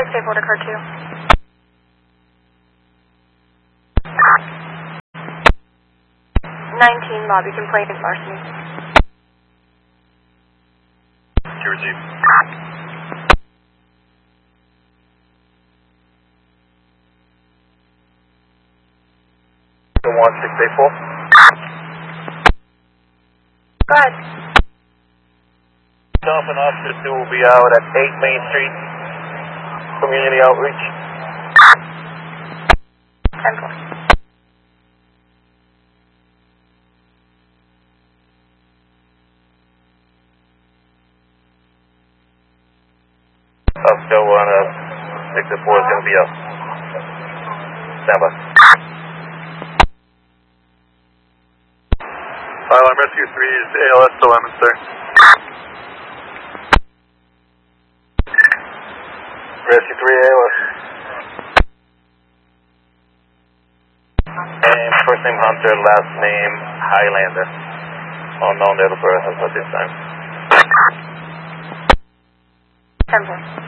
684 to car 2. 19 lobby complaint larceny. You receive. 1684. Go ahead. Dolphin Officer 2 will be out at 8 Main Street. Community outreach. 10-4. Officer 1, 6-4 is going to be up. Stand by. Alarm Rescue 3 is ALS to Lemon, sir. Rescue 3 ALS. And first name Hunter, last name Highlander. Unknown date of birth as of this time. 10-4.